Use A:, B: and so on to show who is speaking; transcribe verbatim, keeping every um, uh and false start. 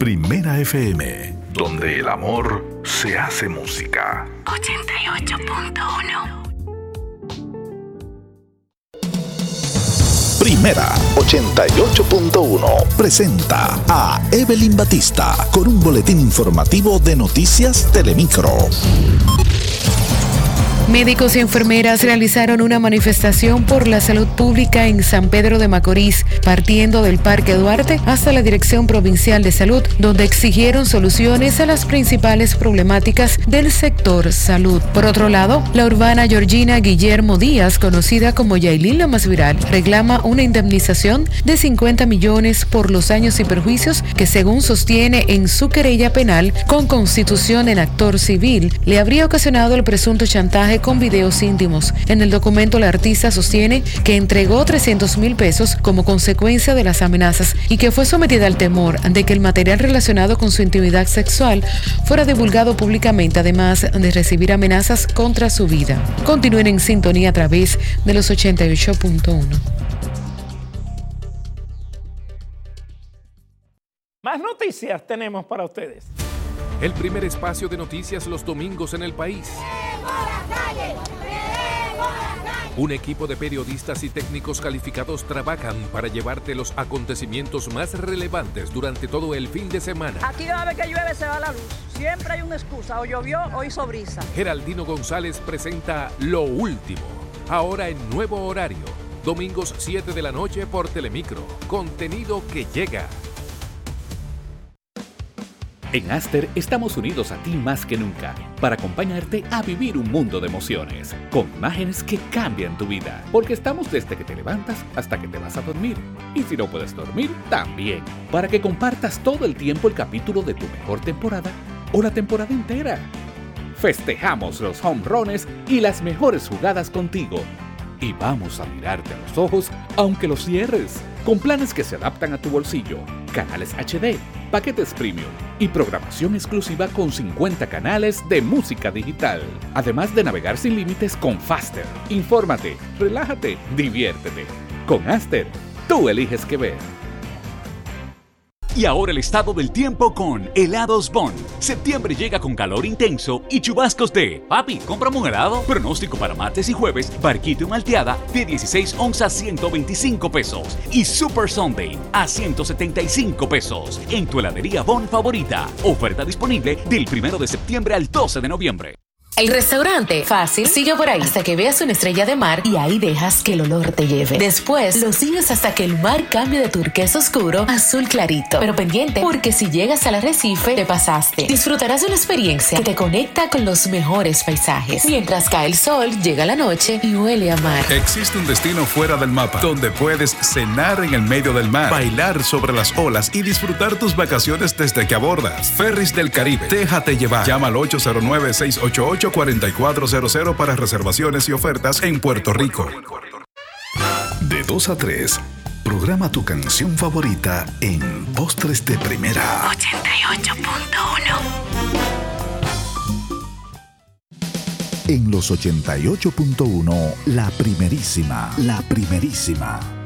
A: Primera F M, donde el amor se hace música.
B: ochenta y ocho punto uno.
A: Primera ochenta y ocho punto uno presenta a Evelyn Batista con un boletín informativo de Noticias Telemicro.
C: Médicos y enfermeras realizaron una manifestación por la salud pública en San Pedro de Macorís, partiendo del Parque Duarte hasta la Dirección Provincial de Salud, donde exigieron soluciones a las principales problemáticas del sector salud. Por otro lado, la urbana Georgina Guillermo Díaz, conocida como Yailin la más viral, reclama una indemnización de cincuenta millones por los daños y perjuicios que, según sostiene en su querella penal con constitución en actor civil, le habría ocasionado el presunto chantaje con videos íntimos. En el documento, la artista sostiene que entregó trescientos mil pesos como consecuencia de las amenazas y que fue sometida al temor de que el material relacionado con su intimidad sexual fuera divulgado públicamente, además de recibir amenazas contra su vida. Continúen en sintonía a través de los ochenta y ocho punto uno.
D: Más noticias tenemos para ustedes.
E: El primer espacio de noticias los domingos en el país. Un equipo de periodistas y técnicos calificados trabajan para llevarte los acontecimientos más relevantes durante todo el fin de semana.
F: Aquí cada vez que llueve se va la luz. Siempre hay una excusa. O llovió o hizo brisa.
E: Geraldino González presenta Lo Último, ahora en nuevo horario. Domingos siete de la noche por Telemicro. Contenido que llega.
G: En Aster estamos unidos a ti más que nunca para acompañarte a vivir un mundo de emociones, con imágenes que cambian tu vida, porque estamos desde que te levantas hasta que te vas a dormir. Y si no puedes dormir, también, para que compartas todo el tiempo el capítulo de tu mejor temporada o la temporada entera. Festejamos los home runs y las mejores jugadas contigo. Y vamos a mirarte a los ojos aunque los cierres, con planes que se adaptan a tu bolsillo, canales H D, paquetes premium y programación exclusiva con cincuenta canales de música digital. Además de navegar sin límites con Faster. Infórmate, relájate, diviértete. Con Aster, tú eliges qué ver.
H: Y ahora el estado del tiempo con Helados Bon. Septiembre llega con calor intenso y chubascos de papi, cómprame un helado. Pronóstico para martes y jueves, barquito y malteada de dieciséis onzas ciento veinticinco pesos. Y Super Sunday a ciento setenta y cinco pesos. En tu heladería Bon favorita. Oferta disponible del primero de septiembre al doce de noviembre.
I: El restaurante fácil sigue por ahí hasta que veas una estrella de mar y ahí dejas que el olor te lleve. Después lo sigues hasta que el mar cambie de turquesa oscuro a azul clarito. Pero pendiente, porque si llegas al arrecife te pasaste. Disfrutarás de una experiencia que te conecta con los mejores paisajes. Mientras cae el sol, llega la noche y huele a mar.
J: Existe un destino fuera del mapa donde puedes cenar en el medio del mar, bailar sobre las olas y disfrutar tus vacaciones desde que abordas. Ferris del Caribe, déjate llevar. Llama al ocho cero nueve, seis ocho ocho, cuatro cuatro cero cero para reservaciones y ofertas en Puerto Rico.
A: De dos a tres, programa tu canción favorita en Postres de Primera.
B: ochenta y ocho punto uno.
A: En los ochenta y ocho punto uno, la primerísima, la primerísima.